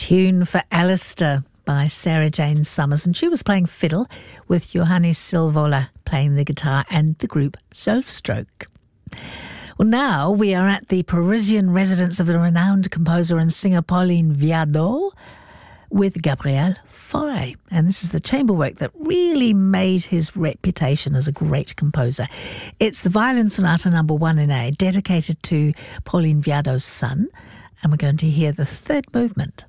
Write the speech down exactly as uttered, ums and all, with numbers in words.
Tune for Alistair by Sarah Jane Summers, and she was playing fiddle with Johannes Silvola playing the guitar and the group Zolfstroke. Well, now we are at the Parisian residence of the renowned composer and singer Pauline Viardot with Gabriel Fauré, and this is the chamber work that really made his reputation as a great composer. It's the Violin Sonata number one in A, dedicated to Pauline Viardot's son, and we're going to hear the third movement.